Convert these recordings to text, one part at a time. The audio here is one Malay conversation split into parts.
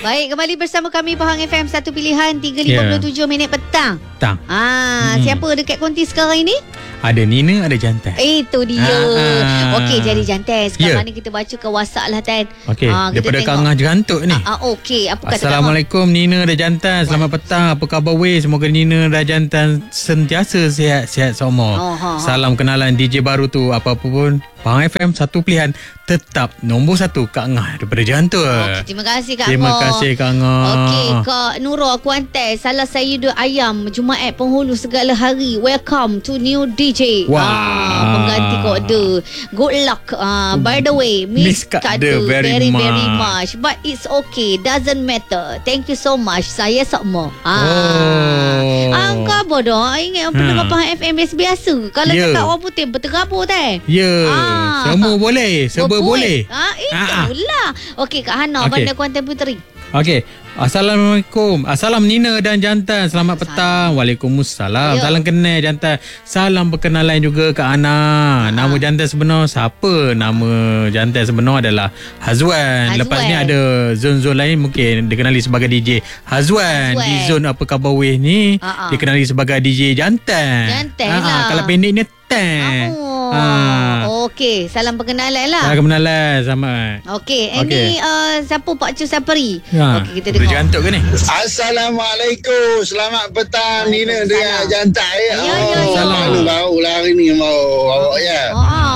Baik, kembali bersama kami Pahang FM, satu pilihan 3.57 minit petang. Siapa dekat konti sekarang ini? Ada Nina, ada Jantan. Itu dia. Okey, jadi Jantan, sekarang ni kita baca ke WhatsApp lah, Tan. Okey, daripada Kang Ah Jerantuk ni. Okey, apa kata Assalamualaikum Nina dan Jantan. Selamat petang. Apa khabar weh? Semoga Nina dan Jantan sentiasa sihat-sihat semua. Salam kenalan DJ baru tu. Apa-apa pun Pahang FM, satu pilihan tetap nombor satu Kak Ngah daripada Jantan. Okey, terima kasih Kak Ngah. Terima kasih Kak Ngah. Okey, Kak Nurul, aku hantar salah saya dua ayam Jumaat penghulu segala hari. Welcome to new DJ. Pengganti kode. Good luck. By the way, miss kode very much. But it's okay, doesn't matter. Thank you so much. Saya semua. Angka bodoh. Ingat pendengar Pahang FM biasa. Kalau cakap orang putih berterabur teh. Semua boleh. Semua boleh. Itulah. Okey, Kak Hana, Bandar Kuantan Puteri. Okey. Assalamualaikum. Assalam Nina dan Jantan. Selamat petang. Waalaikumsalam. Salam kenal Jantan. Salam perkenalan juga Kak Ana. Nama Jantan sebenar siapa? Nama Jantan sebenar adalah Hazwan. Lepas ni ada zon-zon lain mungkin dikenali sebagai DJ Hazwan. Di zon Apa Khabar Weh ni dikenali sebagai DJ Jantan. Jantan lah. Kalau pendek ni Tan. Okey, salam perkenalan lah. Salam perkenalan sama. Okey, ini siapa Pak Cu Sapri? Okey, kita dengar. Jantuk ke ni? Assalamualaikum. Selamat petang Nina dengan Jantan. Salam. Baru lah hari ni mau awak ya.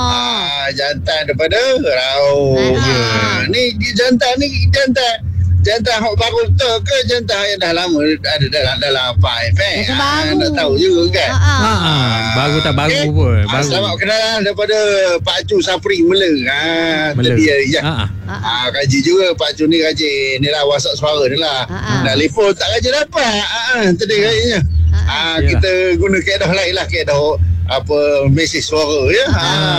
Jantan daripada Rau. Ni Jantan hok baru tu ke Jantan yang dah lama ada dalam apa baru. Tak tahu juga kan. Baru tak baru pun. Selamat kenalan daripada Pak Cu Sapri Mela. Tadi ya. Kaji juga Pak Cu ni kaji ni lah WhatsApp suara ni lah. Telefon tak kaji dapat. Tadi kajinya. Kita guna kaedah lain lah, kaedah apa mesej suara ya.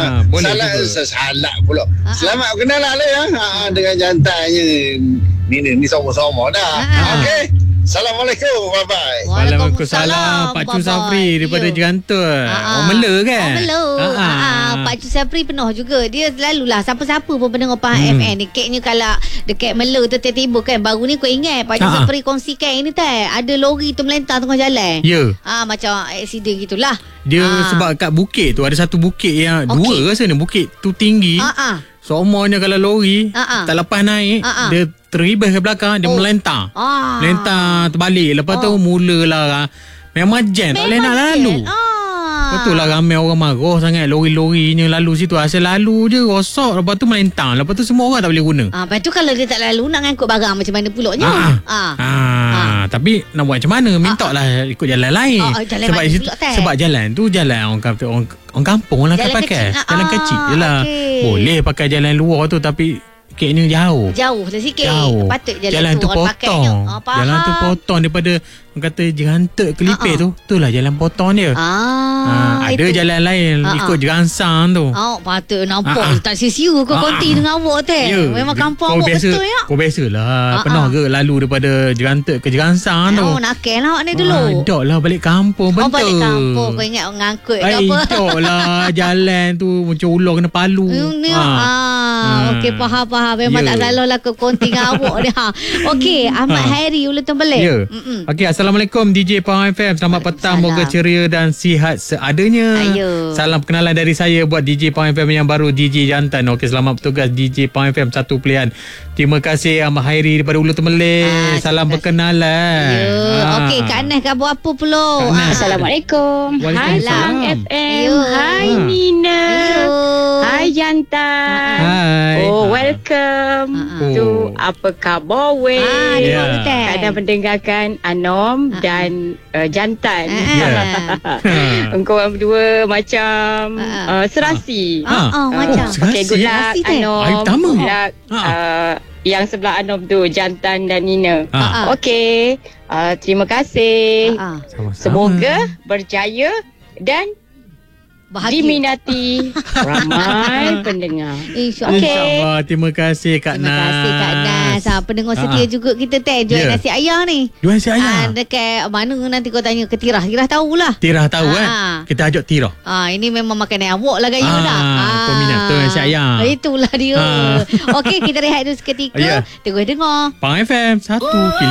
Salah pula. Selamat kenalan lah ya dengan Jantannya. Ni sama-sama dah. Okey. Assalamualaikum. Bye-bye. Waalaikumsalam. Pak Cu Sapri daripada Jerantul. Orang Mela kan? Pak Cu Sapri penuh juga. Dia selalulah siapa-siapa pun pendengar Pahang FM ni. Keknya kalau dekat Mela tu tiba-tiba kan. Baru ni kau ingat Pak Cu Sapri kongsikan ini tak? Ada lori tu melentang tengah jalan. Ya. Macam aksiden gitulah. Dia sebab kat bukit tu ada satu bukit yang dua rasa ni. Bukit tu tinggi. Semuanya kalau lori tak lepas naik, dia teribas ke belakang, dia melentang. Melentang terbalik. Lepas tu mulalah memang jam, tak boleh nak lalu. Betul lah, ramai orang marah sangat. Lori-lorinya lalu situ. Asal lalu je rosak. Lepas tu melentang. Lepas tu semua orang tak boleh guna. Lepas tu kalau dia tak lalu, nak ngangkut barang macam mana pulaknya? Tapi nak buat macam mana? Minta lah ikut jalan lain. Sebab jalan tu jalan orang kampung lah kan pakai. Jalan kecil je lah. Boleh pakai jalan luar tu, tapi keknya jauh lah sikit. Patut jalan tu potong. Jalan tu potong daripada orang kata Jerantuk ke Lipih tu. Itulah jalan potong dia. Ada jalan lain ikut Jeransang tu. Patut nampak tak sia-sia kau konti dengan awak teh. Memang kampung awak betul ya. Kau biasalah pernah ke lalu daripada Jerantuk ke Jeransang tu. Nakal lah awak ni dulu. Dok lah balik kampung betul. Balik kampung kau ingat ngangkut ke apa. Dok lah jalan tu macam ular kena palu. Okey, faham. Memang tak salah lah kau konti dengan awak dia. Okey, Ahmad Hairi Ulu Tembeleng. Okey, Assalamualaikum DJ Pahang FM. Selamat petang, moga ceria dan sihat seadanya. Salam perkenalan dari saya buat DJ Pahang FM yang baru, DJ Jantan. Okey, selamat bertugas DJ Pahang FM, satu pilihan. Terima kasih Ahmad Hairi daripada Ulu Tembeleng. Salam perkenalan. Okey, Kak Nas khabar apa pula? Assalamualaikum. Hai Pahang FM. Hai Nina. Hai Jantan. Hai. Welcome to Apa Khabar Weh. Kadang mendengarkan Anom dan Jantan. Engkau orang berdua macam serasi. Macam. Okay, good luck Anom. Good luck yang sebelah Anom tu, Jantan dan Nina. Okay, terima kasih. Semoga berjaya dan diminati ramai pendengar. InsyaAllah. Terima kasih Kak Nas. Terima kasih Kak Nas. Pendengar setia juga kita jual nasi ayam ni. Jual nasi ayam. Dekat mana nanti kau tanya ke Tirah. Tirah tahulah. Tirah tahu Kita ajak Tirah. Ini memang makanan awak lah gaya dah. Peminat tu nasi ayam. Itulah dia. Okey, kita rehat dulu seketika. Terus dengar Pang FM 1